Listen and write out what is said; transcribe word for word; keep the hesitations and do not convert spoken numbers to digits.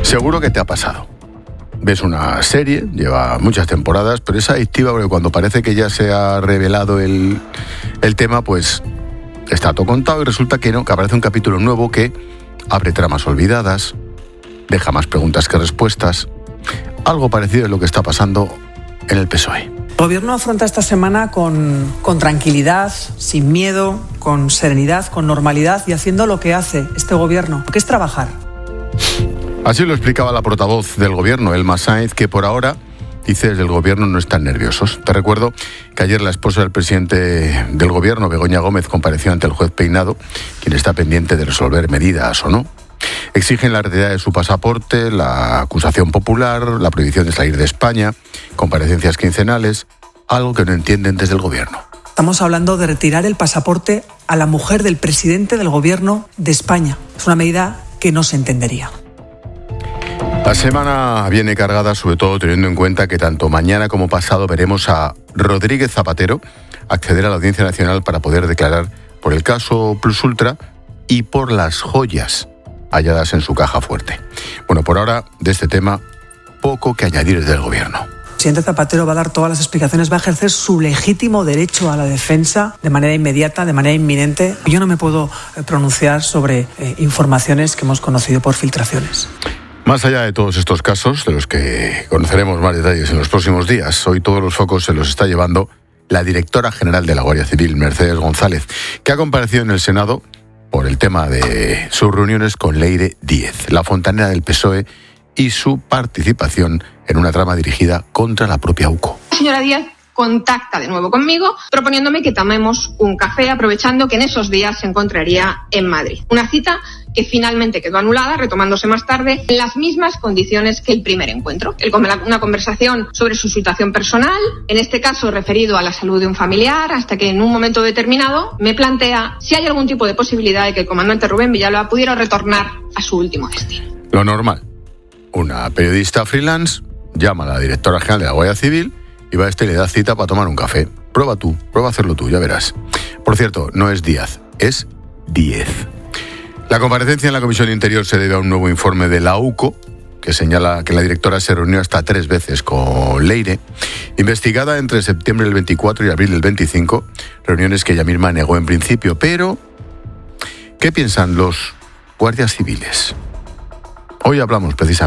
Seguro que te ha pasado. Ves una serie, lleva muchas temporadas, pero es adictiva porque cuando parece que ya se ha revelado el, el tema, pues está todo contado y resulta que no, que aparece un capítulo nuevo que abre tramas olvidadas, deja más preguntas que respuestas. Algo parecido es lo que está pasando en el P S O E. El Gobierno afronta esta semana con, con tranquilidad, sin miedo, con serenidad, con normalidad y haciendo lo que hace este Gobierno, que es trabajar. Así lo explicaba la portavoz del Gobierno, Elma Sáenz, que por ahora, dice, desde el Gobierno no están nerviosos. Te recuerdo que ayer la esposa del presidente del Gobierno, Begoña Gómez, compareció ante el juez Peinado, quien está pendiente de resolver medidas o no. Exigen la retirada de su pasaporte, la acusación popular, la prohibición de salir de España, comparecencias quincenales, algo que no entienden desde el Gobierno. Estamos hablando de retirar el pasaporte a la mujer del presidente del Gobierno de España. Es una medida que no se entendería. La semana viene cargada, sobre todo teniendo en cuenta que tanto mañana como pasado veremos a Rodríguez Zapatero acceder a la Audiencia Nacional para poder declarar por el caso Plus Ultra y por las joyas halladas en su caja fuerte. Bueno, por ahora, de este tema, poco que añadir desde el Gobierno. El presidente Zapatero va a dar todas las explicaciones, va a ejercer su legítimo derecho a la defensa de manera inmediata, de manera inminente. Yo no me puedo pronunciar sobre eh, informaciones que hemos conocido por filtraciones. Más allá de todos estos casos, de los que conoceremos más detalles en los próximos días, hoy todos los focos se los está llevando la directora general de la Guardia Civil, Mercedes González, que ha comparecido en el Senado por el tema de sus reuniones con Leire Díez, la fontanera del P S O E, y su participación en una trama dirigida contra la propia U C O. Señora Díez contacta de nuevo conmigo proponiéndome que tomemos un café, aprovechando que en esos días se encontraría en Madrid. Una cita que finalmente quedó anulada, retomándose más tarde en las mismas condiciones que el primer encuentro. El, una conversación sobre su situación personal, en este caso referido a la salud de un familiar, hasta que en un momento determinado me plantea si hay algún tipo de posibilidad de que el comandante Rubén Villalba pudiera retornar a su último destino. Lo normal. Una periodista freelance llama a la directora general de la Guardia Civil y va a este y le da cita para tomar un café. Prueba tú, prueba a hacerlo tú, ya verás. Por cierto, no es Díaz, es Díez. La comparecencia en la Comisión de Interior se debe a un nuevo informe de la U C O, que señala que la directora se reunió hasta tres veces con Leire, investigada entre septiembre del veinticuatro y abril del veinticinco, reuniones que ella misma negó en principio. Pero, ¿qué piensan los guardias civiles? Hoy hablamos precisamente